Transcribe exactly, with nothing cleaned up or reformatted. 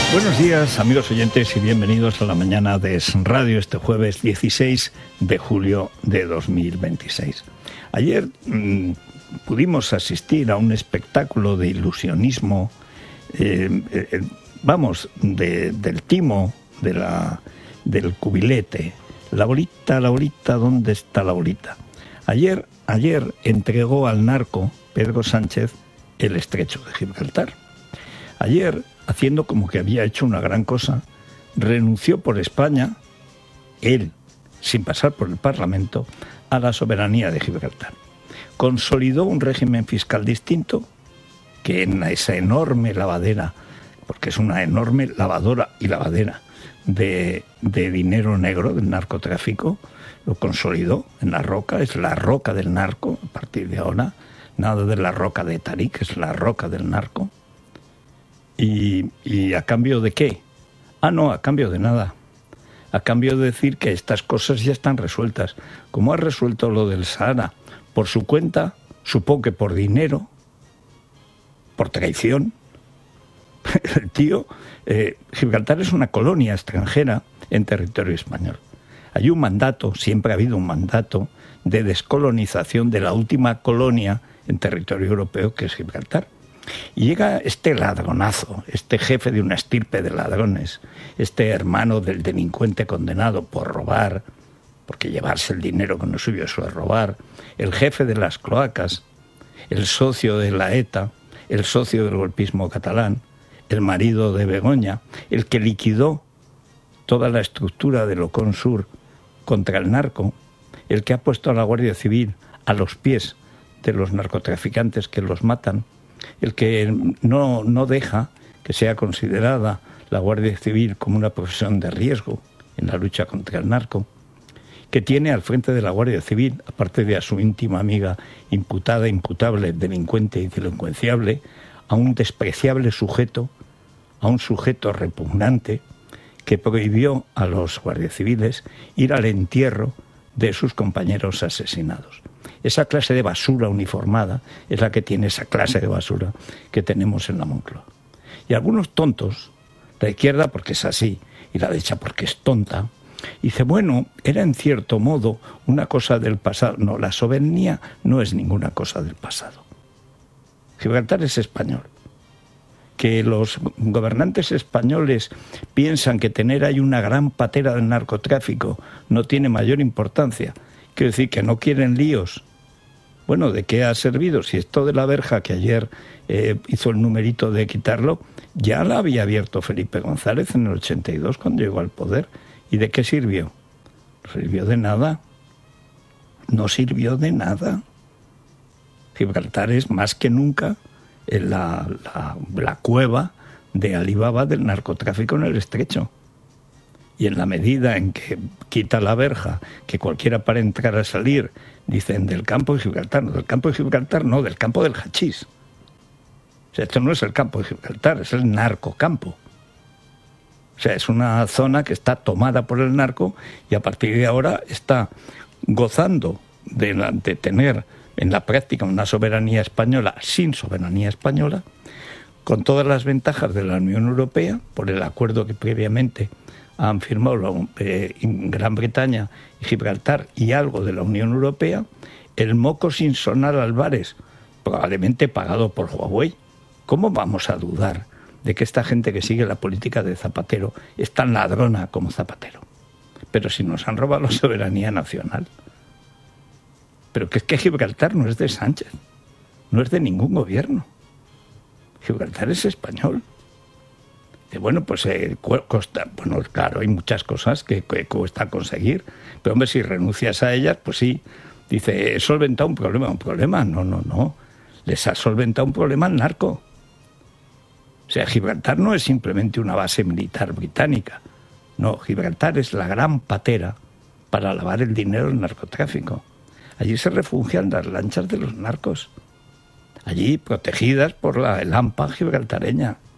Buenos días, amigos oyentes, y bienvenidos a la mañana de Es Radio este jueves dieciséis de julio de dos mil veintiséis. Ayer mmm, pudimos asistir a un espectáculo de ilusionismo, eh, eh, vamos, de, del timo, de la, del cubilete. La bolita, la bolita, ¿dónde está la bolita? Ayer, ayer entregó al narco Pedro Sánchez el estrecho de Gibraltar. Ayer, haciendo como que había hecho una gran cosa, renunció por España, él, sin pasar por el Parlamento, a la soberanía de Gibraltar. Consolidó un régimen fiscal distinto, que en esa enorme lavadera, porque es una enorme lavadora y lavadera de, de dinero negro, del narcotráfico, lo consolidó en la roca, es la roca del narco, a partir de ahora, nada de la roca de Tarik, es la roca del narco. ¿Y, y a cambio de qué? Ah, no, a cambio de nada. A cambio de decir que estas cosas ya están resueltas. Como ha resuelto lo del Sahara por su cuenta, supongo que por dinero, por traición. El tío, eh, Gibraltar es una colonia extranjera en territorio español. Hay un mandato, siempre ha habido un mandato de descolonización de la última colonia en territorio europeo, que es Gibraltar. Y llega este ladronazo, este jefe de una estirpe de ladrones, este hermano del delincuente condenado por robar, porque llevarse el dinero que no es suyo, eso es robar, el jefe de las cloacas, el socio de la ETA, el socio del golpismo catalán, el marido de Begoña, el que liquidó toda la estructura del Ocon Sur contra el narco, el que ha puesto a la Guardia Civil a los pies de los narcotraficantes que los matan, el que no, no deja que sea considerada la Guardia Civil como una profesión de riesgo en la lucha contra el narco, que tiene al frente de la Guardia Civil, aparte de a su íntima amiga imputada, imputable, delincuente y delincuenciable, a un despreciable sujeto, a un sujeto repugnante, que prohibió a los guardias civiles ir al entierro de sus compañeros asesinados. Esa clase de basura uniformada es la que tiene esa clase de basura que tenemos en la Moncloa. Y algunos tontos, la izquierda porque es así y la derecha porque es tonta, dice, bueno, era en cierto modo una cosa del pasado. No, la soberanía no es ninguna cosa del pasado. Gibraltar es español. Que los gobernantes españoles piensan que tener ahí una gran patera del narcotráfico no tiene mayor importancia. Quiero decir que no quieren líos. Bueno, ¿de qué ha servido? Si esto de la verja que ayer eh, hizo el numerito de quitarlo, ya la había abierto Felipe González en el ochenta y dos cuando llegó al poder. ¿Y de qué sirvió? No sirvió de nada. No sirvió de nada. Gibraltar es más que nunca la, la, la cueva de Alibaba del narcotráfico en el estrecho. Y en la medida en que quita la verja, que cualquiera para entrar a salir, dicen del campo de Gibraltar, no, del campo de Gibraltar no, del campo del hachís. O sea, esto no es el campo de Gibraltar, es el narcocampo. O sea, es una zona que está tomada por el narco y a partir de ahora está gozando de, la, de tener en la práctica una soberanía española sin soberanía española, con todas las ventajas de la Unión Europea, por el acuerdo que previamente han firmado la, eh, Gran Bretaña y Gibraltar y algo de la Unión Europea, el moco sin sonar Álvarez, probablemente pagado por Huawei. ¿Cómo vamos a dudar de que esta gente que sigue la política de Zapatero es tan ladrona como Zapatero? Pero si nos han robado la soberanía nacional. Pero que es que Gibraltar no es de Sánchez, no es de ningún gobierno. Gibraltar es español. Y bueno, pues eh, costa, bueno, claro, hay muchas cosas que, que cuesta conseguir, pero hombre, si renuncias a ellas, pues sí, dice, he solventado un problema, un problema, no, no, no, les ha solventado un problema al narco. O sea, Gibraltar no es simplemente una base militar británica, no, Gibraltar es la gran patera para lavar el dinero del narcotráfico. Allí se refugian las lanchas de los narcos, allí protegidas por la, el AMPA gibraltareña.